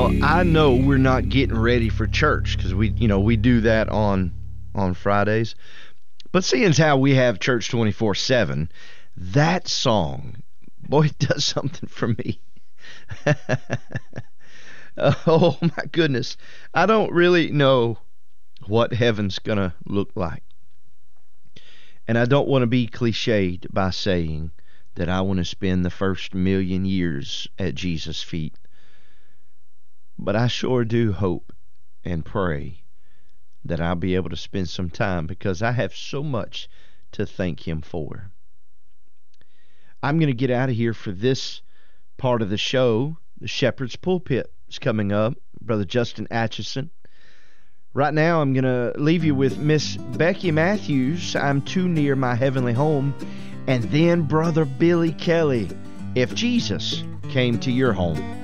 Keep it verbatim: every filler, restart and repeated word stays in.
Well, I know we're not getting ready for church because we, you know, we do that on on Fridays. But seeing as how we have church twenty-four seven, that song, boy, it does something for me. Oh, my goodness. I don't really know what heaven's going to look like. And I don't want to be cliched by saying that I want to spend the first million years at Jesus' feet. But I sure do hope and pray that I'll be able to spend some time because I have so much to thank Him for. I'm going to get out of here for this part of the show. The Shepherd's Pulpit is coming up. Brother Justin Atchison. Right now, I'm going to leave you with Miss Becky Matthews, I'm Too Near My Heavenly Home, and then Brother Billy Kelly, If Jesus Came to Your Home.